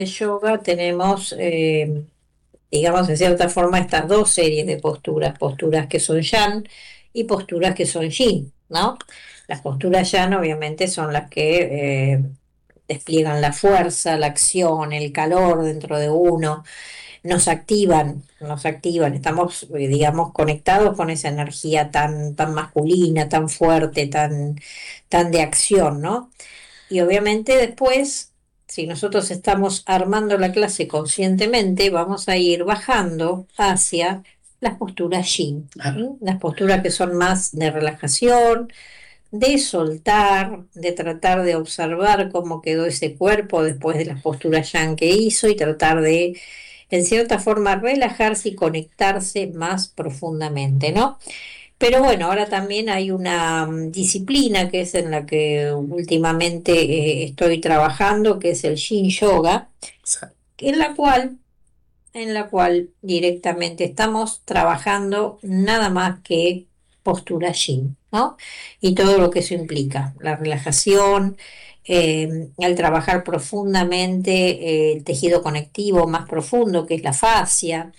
Yoga tenemos, digamos, en cierta forma, estas dos series de posturas, posturas que son yang y posturas que son yin, ¿no? Las posturas yang obviamente son las que despliegan la fuerza, la acción, el calor dentro de uno, nos activan, estamos, digamos, conectados con esa energía tan masculina, tan fuerte, tan de acción, ¿no? Y obviamente después, si nosotros estamos armando la clase conscientemente, vamos a ir bajando hacia las posturas yin, Ah, ¿sí? Las posturas que son más de relajación, de soltar, de tratar de observar cómo quedó ese cuerpo después de las posturas yang que hizo y tratar de, en cierta forma, relajarse y conectarse más profundamente, ¿no? Pero bueno, ahora también hay una disciplina que es en la que últimamente estoy trabajando, que es el Yin Yoga, sa- en la cual directamente estamos trabajando nada más que postura Yin, ¿no? Y todo lo que eso implica, la relajación, el trabajar profundamente el tejido conectivo más profundo, que es la fascia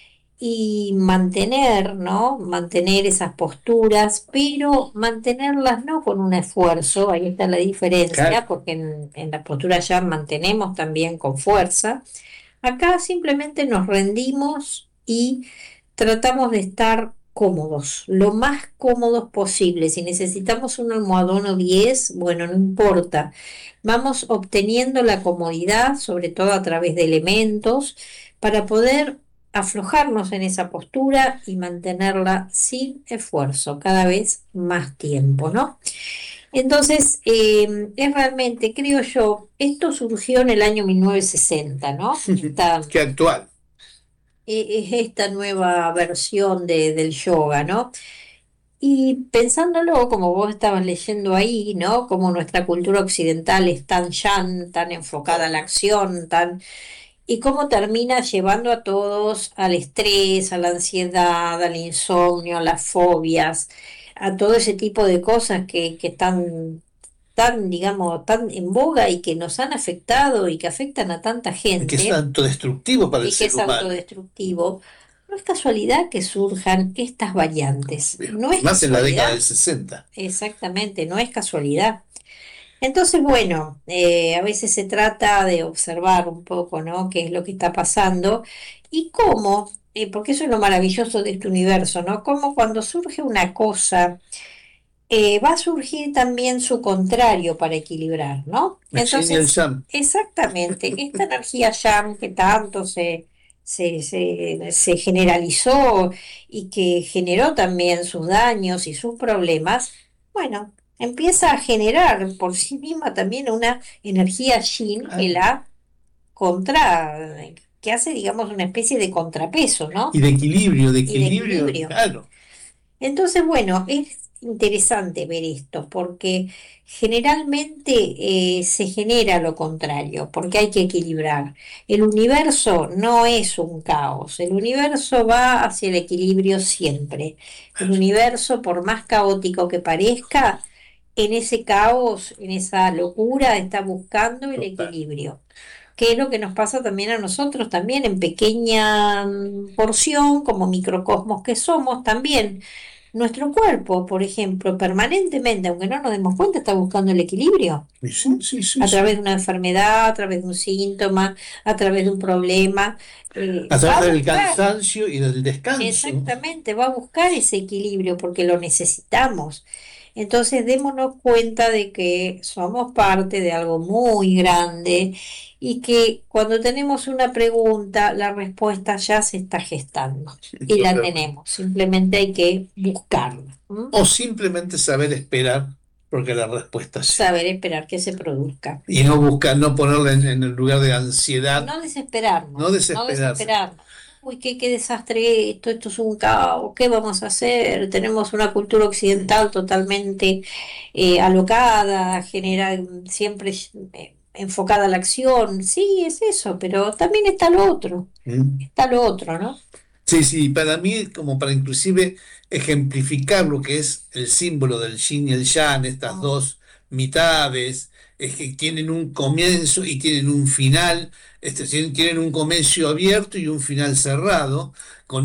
y mantener, ¿no? Mantener esas posturas, pero mantenerlas no con un esfuerzo, ahí está la diferencia, claro. porque en la postura ya mantenemos también con fuerza. Acá simplemente nos rendimos y tratamos de estar cómodos, lo más cómodos posible. Si necesitamos un almohadón o 10, bueno, no importa. Vamos obteniendo la comodidad, sobre todo a través de elementos, para poder aflojarnos en esa postura y mantenerla sin esfuerzo, cada vez más tiempo, ¿no? Entonces, es realmente, creo yo, esto surgió en el año 1960, ¿no? Qué actual. Es esta nueva versión del yoga, ¿no? Y pensándolo, como vos estabas leyendo ahí, ¿no? Como nuestra cultura occidental es tan yan, tan enfocada a la acción, y cómo termina llevando a todos al estrés, a la ansiedad, al insomnio, a las fobias, a todo ese tipo de cosas que están tan, digamos, tan en boga y que nos han afectado y que afectan a tanta Que es gente autodestructivo para el y que ser es humano. autodestructivo. No es casualidad que surjan estas variantes, no Y es más en la década casualidad, del 60. exactamente, no es casualidad. Entonces, bueno, a veces se trata de observar un poco, ¿no? Qué es lo que está pasando y cómo, porque eso es lo maravilloso de este universo, ¿no? Cómo cuando surge una cosa, va a surgir también su contrario para equilibrar, ¿no? El yin y el Entonces, yang. exactamente, esta energía yang que tanto se generalizó y que generó también sus daños y sus problemas, bueno, empieza a generar por sí misma también una energía yin que Claro. la contra, que hace, digamos, una especie de contrapeso, Y ¿no? de Y de equilibrio, equilibrio. claro. Entonces, bueno, es interesante ver esto porque generalmente se genera lo contrario, porque hay que equilibrar. El universo no es un caos, el universo va hacia el equilibrio siempre. El universo, por más caótico que parezca, en ese caos, en esa locura, está buscando el Total. equilibrio. Que es lo que nos pasa también a nosotros, también en pequeña porción, como microcosmos que somos, también. Nuestro cuerpo, por ejemplo, permanentemente, aunque no nos demos cuenta, está buscando el equilibrio. Y ¿Mm? sí, sí, sí, A través sí. de una enfermedad, a través de un síntoma, a través de un problema, A va través a del buscar, cansancio y del descanso. exactamente, va a buscar ese equilibrio porque lo necesitamos. Entonces, démonos cuenta de que somos parte de algo muy grande y que cuando tenemos una pregunta, la respuesta ya se está gestando y la Totalmente. tenemos. Simplemente hay que buscarla. ¿M? O simplemente saber esperar porque la respuesta Saber llegue. esperar que se produzca. Y no buscar, no ponerla en el lugar de ansiedad, No no desesperarnos, no desesperarse. desesperarnos. Uy, qué desastre esto es un caos, ¿qué vamos a hacer? Tenemos una cultura occidental totalmente alocada, siempre enfocada a la acción. Sí, es eso, pero también ¿Mm? está lo otro, ¿no? Sí, sí, para mí, como para inclusive ejemplificar lo que es el símbolo del yin y el yang, estas Mm, dos mitades, es que tienen un comienzo y tienen un final, tienen un comienzo abierto y un final cerrado, con